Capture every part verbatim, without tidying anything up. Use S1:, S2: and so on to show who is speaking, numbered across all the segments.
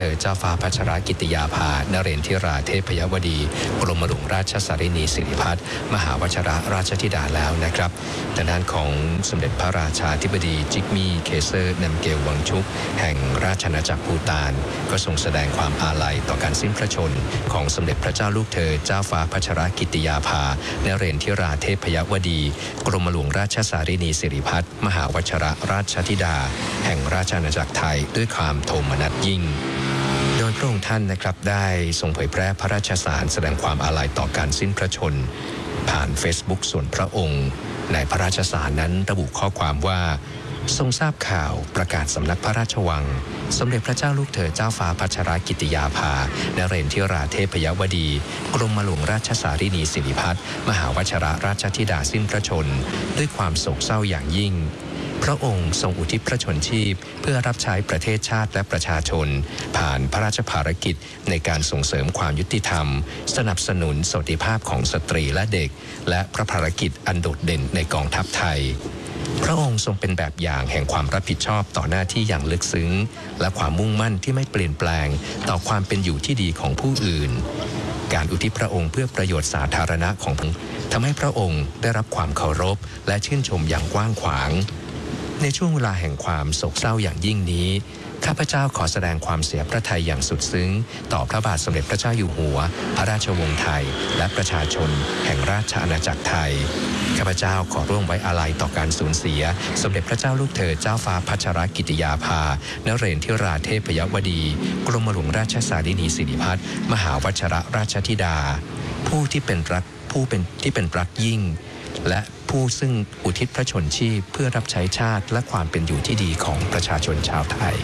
S1: เจ้าฟ้าพัชรกิติยาภานเรนทิราเทพยวดีบรมหลวงราชสารินีสิริพัฒน์มหาวชิรราชธิดาแล้วนะครับทางด้านของสมเด็จพระราชาธิบดีจิกมี่เคเซอร์นัมเกลวังชุกแห่งราชอาณาจักรภูฏานก็ทรงแสดงความอาลัยต่อการสิ้นพระชนของสมเด็จพระเจ้าลูกเธอเจ้าฟ้าพัชรกิติยาภานเรนทิราเทพยวดีกรมหลวงราชสารินีสิริพัฒน์มหาวชิรราชธิดาแห่งราชอาณาจักรไทยด้วยความโทมนัสยิ่งโดยพระองค์ท่านนะครับได้ทรงเผยแพร่พระราชสารแสดงความอาลัยต่อการสิ้นพระชนผ่าน Facebook ส่วนพระองค์ในพระราชสารนั้นระบุข้อความว่าทรงทราบข่าวประกาศสำนักพระราชวังสมเด็จพระเจ้าลูกเธอเจ้าฟ้าพัชรกิติยาภานเรนทิราเทพยวดีกรมหลวงราชสารินีสิริพัฒน์มหาวชิรราชธิดาสิ้นพระชนด้วยความโศกเศร้าอย่างยิ่งพระองค์ทรงอุทิศพระชนชีพเพื่อรับใช้ประเทศชาติและประชาชนผ่านพระราชภารกิจในการส่งเสริมความยุติธรรมสนับสนุนสวัสดิภาพของสตรีและเด็กและพระภารกิจอันโดดเด่นในกองทัพไทยพระองค์ทรงเป็นแบบอย่างแห่งความรับผิดชอบต่อหน้าที่อย่างลึกซึ้งและความมุ่งมั่นที่ไม่เปลี่ยนแปลงต่อความเป็นอยู่ที่ดีของผู้อื่นการอุทิศพระองค์เพื่อประโยชน์สาธารณะของพระองค์ทำให้พระองค์ได้รับความเคารพและชื่นชมอย่างกว้างขวางในช่วงเวลาแห่งความโศกเศร้าอย่างยิ่งนี้ข้าพเจ้าขอแสดงความเสียพระทัยอย่างสุดซึ้งต่อพระบาทสมเด็จพระเจ้าอยู่หัวพระราชวงศ์ไทยและประชาชนแห่งราชอาณาจักรไทยข้าพเจ้าขอร่วมไว้อาลัยต่อการสูญเสียสมเด็จพระเจ้าลูกเธอเจ้าฟ้าพัชรกิติยาภานเรนทิราเทพยวดีกรมหลวงราชสารินีสิริพัฒน์มหาวชิรราชธิดาผู้ที่เป็นรักผู้เป็นที่เป็นรักยิ่งและผู้ซึ่งอุทิศพระชนชีพเพื่อรับใช้ชาติและความเป็นอยู่ที่ดีของประชาชนชาวไทย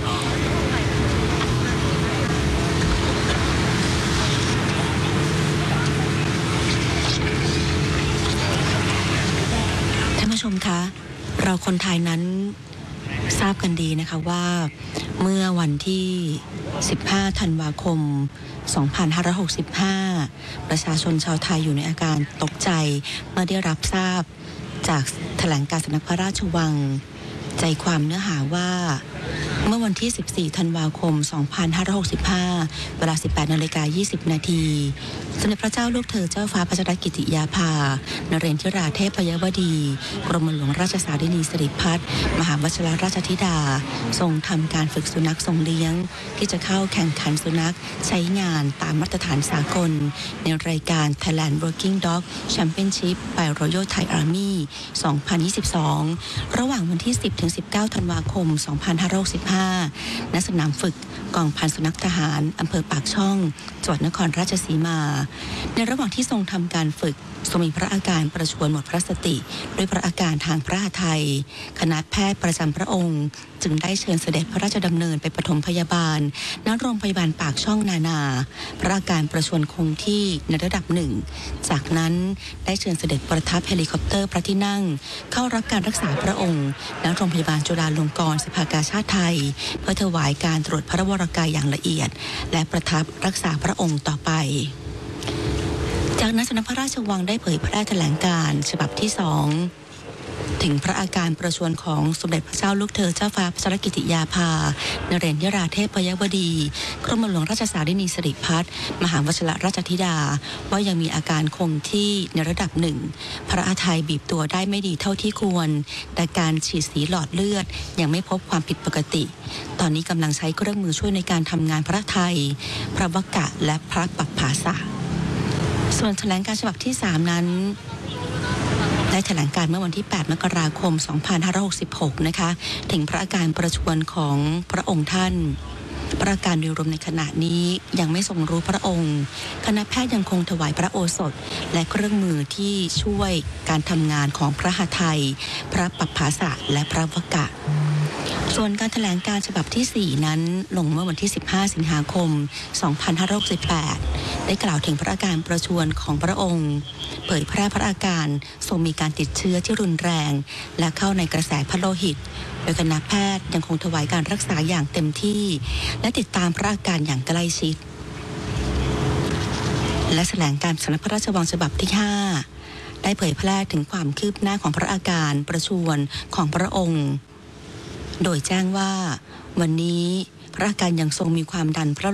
S2: ท่านผู้ชมคะเราคนไทยนั้นทราบกันดีนะคะว่าเมื่อวันที่สิบห้าธันวาคมสองพันห้าร้อยหกสิบห้าประชาชนชาวไทยอยู่ในอาการตกใจเมื่อได้รับทราบจากแถลงการสำนักพระราชวังใจความเนื้อหาว่าเมื่อวันที่สิบสี่ธันวาคมสองพันห้าร้อยหกสิบห้าเวลา สิบแปดนาฬิกายี่สิบนาทีสมเด็จพระเจ้าลูกเธอเจ้าฟ้าพัชรกิติยาภานเรนทิราเทพยวดีกรมหลวงราชสารินีสิริพัฒน์มหาวชิรราชธิดาทรงทำการฝึกสุนัขทรงเลี้ยงที่จะเข้าแข่งขันสุนัขใช้งานตามมาตรฐานสากลในรายการ Thailand Working Dog Championship by Royal Thai Army สองพันยี่สิบสองระหว่างวันที่ สิบถึงสิบเก้า ธันวาคม สองพันห้าร้อยหกสิบห้าณสนามฝึกกองพันสุนัขทหารอำเภอปากช่องจังหวัดนครราชสีมาในระหว่างที่ทรงทำการฝึกทรงมีพระอาการประชวรหมดพระสติด้วยพระอาการทางพระทัยคณะแพทย์ประจำพระองค์จึงได้เชิญเสด็จพระราชดำเนินไปปฐมพยาบาลณโรงพยาบาลปากช่องนานาพระอาการประชวรคงที่ในระดับหนึ่งจากนั้นได้เชิญเสด็จประทับเฮลิคอปเตอร์พระที่นั่งเข้ารับการรักษาพระองค์ณโรงพยาบาลจุฬาลงกรณ์สภากาชาติไทยเพื่อถวายการตรวจพระวรกายอย่างละเอียดและประทับรักษาพระองค์ต่อไปจากนั้นสำนักพระราชวังได้เผยแพร่แถลงการณ์ฉบับที่สองถึงพระอาการประชวรของสมเด็จพระเจ้าลูกเธอเจ้าฟ้าพัชรกิติยาภานเรนทิราเทพยวดีกรมหลวงราชสารินีสิริพัฒน์มหาวชิรราชธิดาว่ายังมีอาการคงที่ในระดับหนึ่งพระอาทัยบีบตัวได้ไม่ดีเท่าที่ควรแต่การฉีดสีหลอดเลือดยังไม่พบความผิดปกติตอนนี้กำลังใช้เครื่องมือช่วยในการทำงานพระทัยพระวกะและพระปัปภาสะส่วนแถลงการฉบับที่สามนั้นได้แถลงการเมื่อวันที่แปดมกราคมสองพันห้าร้อยหกสิบหกนะคะถึงพระอาการประชวรของพระองค์ท่านพระอาการโดยรวมในขณะนี้ยังไม่ทรงรู้พระองค์คณะแพทย์ยังคงถวายพระโอสถและเครื่องมือที่ช่วยการทำงานของพระหทัยพระปัปภาสะและพระวกะส่วนการแถลงการฉบับที่สี่นั้นลงเมื่อวันที่สิบห้าสิงหาคมสองพันห้าร้อยหกสิบแปดได้กล่าวถึงพระอาการประชวรของพระองค์เผยแพร่พระอาการทรงมีการติดเชื้อที่รุนแรงและเข้าในกระแสพระโลหิตโดยคณะแพทย์ยังคงถวายการรักษาอย่างเต็มที่และติดตามพระอาการอย่างใกล้ชิดและแถลงการสำนักพระราชวังฉบับที่ห้าได้เผยแพร่ถึงความคืบหน้าของพระอาการประชวรของพระองค์โดยแจ้งว่าวันนี้พระอาการยังทรงมีความดันพระ